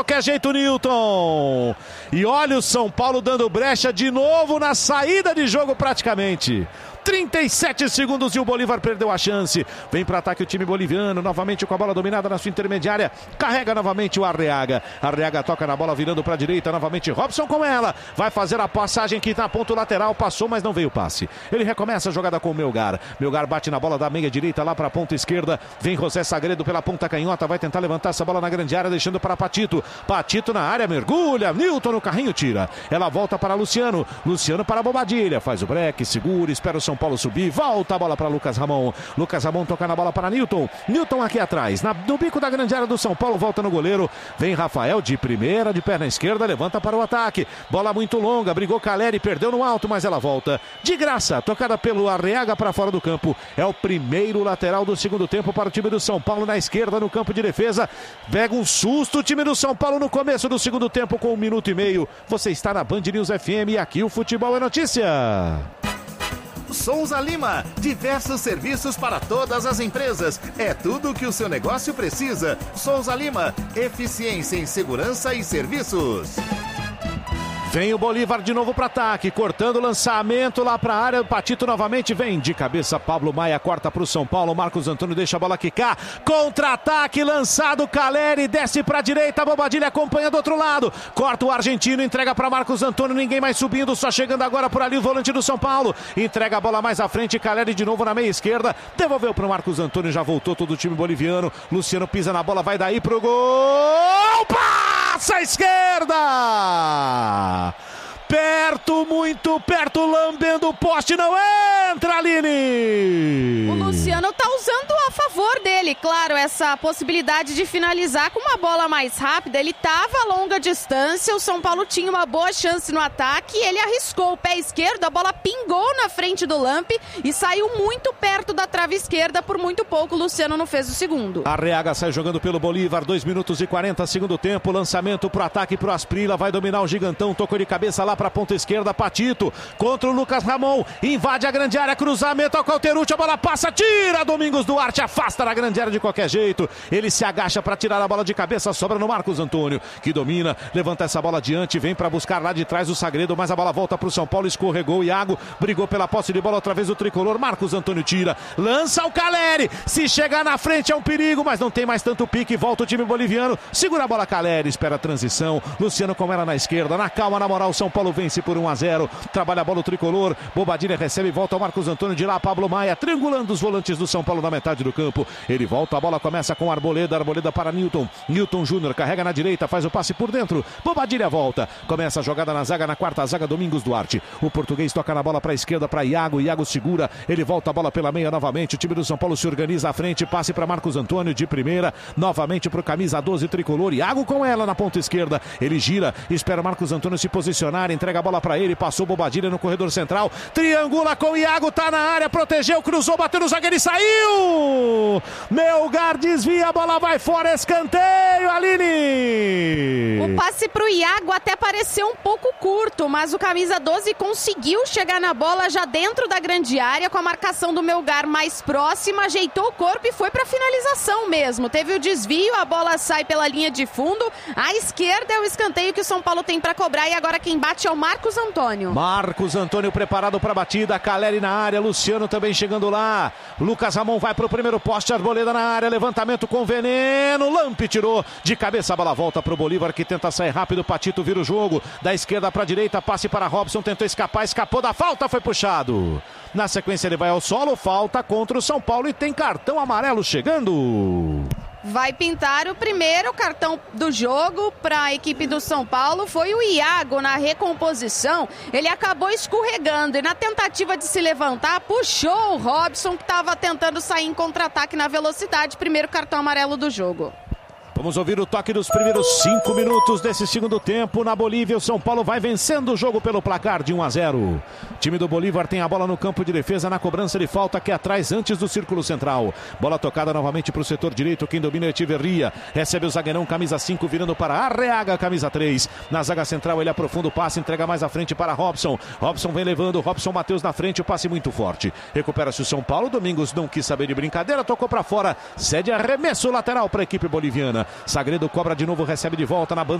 qualquer jeito, Newton. E olha o São Paulo dando brecha de novo na saída de jogo praticamente. 37 segundos e o Bolívar perdeu a chance. Vem para ataque o time boliviano, novamente com a bola dominada na sua intermediária. Carrega novamente o Arreaga. Arreaga toca na bola virando para a direita, novamente Robson com ela. Vai fazer a passagem aqui na ponta lateral, passou, mas não veio o passe. Ele recomeça a jogada com o Melgar. Melgar bate na bola da meia direita lá para a ponta esquerda. Vem José Sagredo pela ponta canhota, vai tentar levantar essa bola na grande área, deixando para Patito. Patito na área, mergulha. Newton no carrinho, tira. Ela volta para Luciano. Luciano para Bobadilha, faz o break, segura, espera o São Paulo subir, volta a bola para Lucas Ramon. Lucas Ramon toca na bola para Newton. Newton aqui atrás, no bico da grande área do São Paulo, volta no goleiro. Vem Rafael de primeira, de perna esquerda, levanta para o ataque. Bola muito longa, brigou Caleri, perdeu no alto, mas ela volta. De graça, tocada pelo Arreaga para fora do campo. É o primeiro lateral do segundo tempo para o time do São Paulo na esquerda, no campo de defesa. Pega um susto o time do São Paulo no começo do segundo tempo com 1 minuto e meio. Você está na Band News FM e aqui o Futebol é Notícia. Souza Lima, diversos serviços para todas as empresas. É tudo o que o seu negócio precisa. Souza Lima, eficiência em segurança e serviços. Vem o Bolívar de novo para ataque, cortando o lançamento lá para a área. O Patito novamente vem de cabeça. Pablo Maia corta para o São Paulo. Marcos Antônio deixa a bola quicar. Contra-ataque lançado. Caleri desce para a direita. Bobadilha acompanha do outro lado. Corta o argentino, entrega para Marcos Antônio. Ninguém mais subindo, só chegando agora por ali o volante do São Paulo. Entrega a bola mais à frente. Caleri de novo na meia esquerda. Devolveu para o Marcos Antônio. Já voltou todo o time boliviano. Luciano pisa na bola, vai daí pro gol. Passa à esquerda. Perto, muito perto, lambendo o poste, não entra, Aline! O Luciano tá usando a favor dele, claro, essa possibilidade de finalizar com uma bola mais rápida. Ele tava a longa distância, o São Paulo tinha uma boa chance no ataque, ele arriscou o pé esquerdo, a bola pingou na frente do Lampe e saiu muito perto da trave esquerda, por muito pouco o Luciano não fez o segundo. Arreaga sai jogando pelo Bolívar, 2 minutos e 40, segundo tempo, lançamento pro ataque pro Asprilla, vai dominar o gigantão, tocou de cabeça lá para a ponta esquerda, Patito contra o Lucas Ramon, invade a grande área, cruzamento ao Cauterucci, a bola passa, tira Domingos Duarte, afasta na grande área de qualquer jeito, ele se agacha para tirar a bola de cabeça, sobra no Marcos Antônio, que domina, levanta essa bola adiante, vem para buscar lá de trás o Sagredo, mas a bola volta para o São Paulo, escorregou, Iago brigou pela posse de bola outra vez o tricolor, Marcos Antônio tira, lança o Caleri, se chegar na frente é um perigo, mas não tem mais tanto pique, volta o time boliviano, segura a bola Caleri, espera a transição, Luciano com ela na esquerda, na calma, na moral, São Paulo vence por 1-0, trabalha a bola o tricolor, Bobadilha recebe e volta o Marcos Antônio, de lá Pablo Maia, triangulando os volantes do São Paulo na metade do campo, ele volta, a bola começa com Arboleda, Arboleda para Newton Júnior, carrega na direita, faz o passe por dentro, Bobadilha volta, começa a jogada na zaga, na quarta zaga, Domingos Duarte, o português toca na bola para a esquerda, para Iago segura, ele volta a bola pela meia novamente, o time do São Paulo se organiza à frente, passe para Marcos Antônio de primeira, novamente para o camisa 12 tricolor, Iago com ela na ponta esquerda, ele gira, espera Marcos Antônio se posicionar, entrega a bola para ele, passou Bobadilha no corredor central, triangula com o Iago, tá na área, protegeu, cruzou, bateu no zagueiro e saiu! Melgar desvia, a bola vai fora, escanteio, Aline! O passe pro Iago até pareceu um pouco curto, mas o camisa 12 conseguiu chegar na bola já dentro da grande área, com a marcação do Melgar mais próxima, ajeitou o corpo e foi pra finalização mesmo, teve o desvio, a bola sai pela linha de fundo, à esquerda é o escanteio que o São Paulo tem pra cobrar e agora quem bate é o Marcos Antônio. Marcos Antônio preparado para a batida, Caleri na área, Luciano também chegando lá, Lucas Ramon vai para o primeiro poste, Arboleda na área, levantamento com veneno, Lampe tirou de cabeça, a bola volta para o Bolívar que tenta sair rápido, Patito vira o jogo, da esquerda para a direita, passe para Robson, tentou escapar, escapou da falta, foi puxado, na sequência ele vai ao solo, falta contra o São Paulo e tem cartão amarelo chegando. Vai pintar o primeiro cartão do jogo para a equipe do São Paulo. Foi o Iago na recomposição. Ele acabou escorregando e na tentativa de se levantar, puxou o Robson, que estava tentando sair em contra-ataque na velocidade. Primeiro cartão amarelo do jogo. Vamos ouvir o toque dos primeiros 5 minutos desse segundo tempo. Na Bolívia, o São Paulo vai vencendo o jogo pelo placar de 1-0. O time do Bolívar tem a bola no campo de defesa, na cobrança de falta aqui atrás, antes do círculo central. Bola tocada novamente para o setor direito, quem domina é Echeverria. Recebe o zagueirão, camisa 5, virando para Arreaga, camisa 3. Na zaga central, ele aprofunda o passe, entrega mais à frente para Robson. Robson vem levando, Robson Matheus na frente, o passe muito forte. Recupera-se o São Paulo, Domingos não quis saber de brincadeira, tocou para fora, cede arremesso lateral para a equipe boliviana. Sagredo cobra de novo, recebe de volta na banda